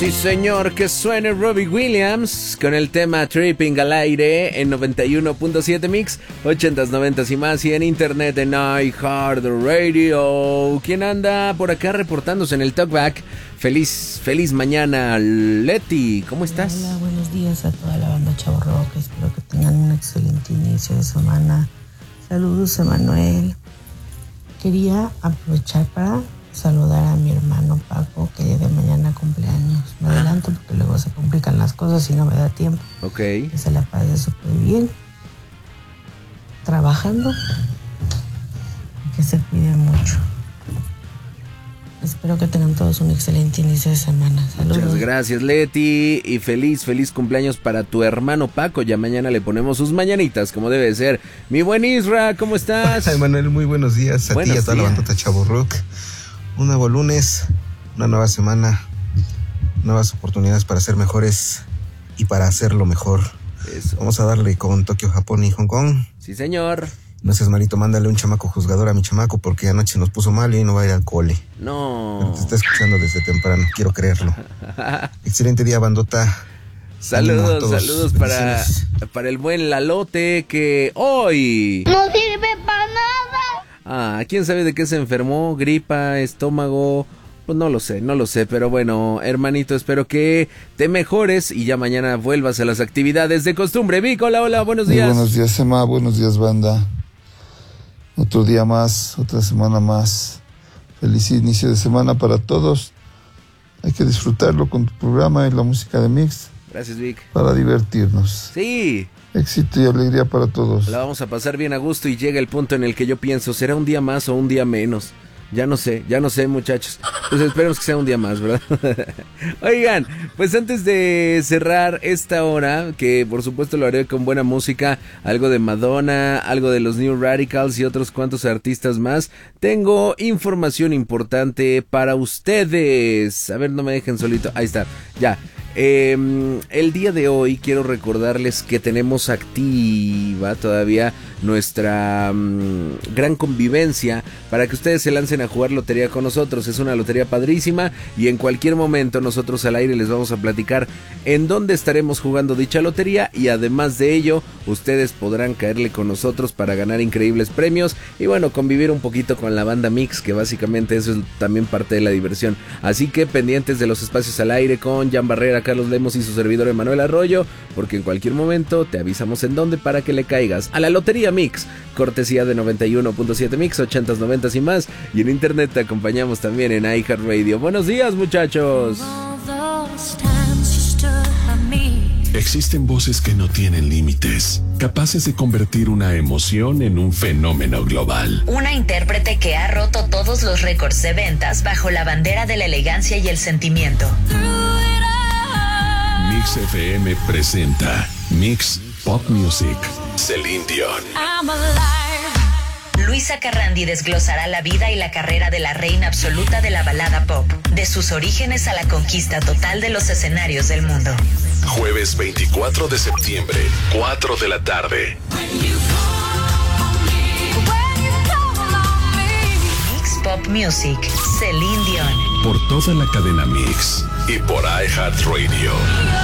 Sí, señor, que suene Robbie Williams con el tema Tripping al aire en 91.7 Mix, 80s, 90s y más, y en internet en iHeartRadio. ¿Quién anda por acá reportándose en el Talkback? Feliz mañana, Leti, ¿cómo estás? Hola, buenos días a toda la banda Chavo Rock, espero que tengan un excelente inicio de semana. Saludos, Emanuel. Quería aprovechar para saludar a mi hermano Paco, que ya de mañana cumpleaños. Me adelanto porque luego se complican las cosas y no me da tiempo. Ok. Que se la pase súper bien, trabajando, y que se cuiden mucho. Espero que tengan todos un excelente inicio de semana. Saludos. Muchas gracias, Leti, y feliz cumpleaños para tu hermano Paco. Ya mañana le ponemos sus mañanitas, como debe ser. Mi buen Isra, ¿cómo estás? Ay, Manuel, muy buenos días a ti y a toda la bandota Chavo Rock. Un nuevo lunes, una nueva semana, nuevas oportunidades para ser mejores y para hacerlo mejor. Eso. Vamos a darle con Tokio, Japón y Hong Kong. Sí, señor. No seas malito, mándale un chamaco juzgador a mi chamaco porque anoche nos puso mal y no va a ir al cole. No. Pero te está escuchando desde temprano, quiero creerlo. Excelente día, bandota. Saludos para el buen Lalote que hoy no sirve para nada. ¿Quién sabe de qué se enfermó? Gripa, estómago, pues no lo sé, pero bueno, hermanito, espero que te mejores y ya mañana vuelvas a las actividades de costumbre. Vic, hola, buenos días. Muy buenos días, Emma, buenos días, banda. Otro día más, otra semana más. Feliz inicio de semana para todos. Hay que disfrutarlo con tu programa y la música de Mix. Gracias, Vic. Para divertirnos. Sí. Éxito y alegría para todos. La vamos a pasar bien a gusto y llega el punto en el que yo pienso, ¿será un día más o un día menos? Ya no sé, muchachos. Pues esperemos que sea un día más, ¿verdad? Oigan, pues antes de cerrar esta hora, que por supuesto lo haré con buena música, algo de Madonna, algo de los New Radicals y otros cuantos artistas más, tengo información importante para ustedes. A ver, no me dejen solito. Ahí está, ya. El día de hoy quiero recordarles que tenemos activa todavía nuestra gran convivencia para que ustedes se lancen a jugar lotería con nosotros. Es una lotería padrísima y en cualquier momento nosotros al aire les vamos a platicar en dónde estaremos jugando dicha lotería, y además de ello ustedes podrán caerle con nosotros para ganar increíbles premios y bueno, convivir un poquito con la banda Mix, que básicamente eso es también parte de la diversión. Así que pendientes de los espacios al aire con Jan Barrera, Carlos Lemos y su servidor Emanuel Arroyo, porque en cualquier momento te avisamos en dónde para que le caigas a la lotería Mix, cortesía de 91.7 Mix, 80s, 90s y más, y en internet te acompañamos también en iHeartRadio. Buenos días, muchachos. Existen voces que no tienen límites, capaces de convertir una emoción en un fenómeno global. Una intérprete que ha roto todos los récords de ventas bajo la bandera de la elegancia y el sentimiento. Mix FM presenta Mix Pop Music, Celine Dion. Luisa Carrandi desglosará la vida y la carrera de la reina absoluta de la balada pop, de sus orígenes a la conquista total de los escenarios del mundo. Jueves 24 de septiembre, 4 de la tarde. Mix Pop Music, Celine Dion. Por toda la cadena Mix y por iHeartRadio.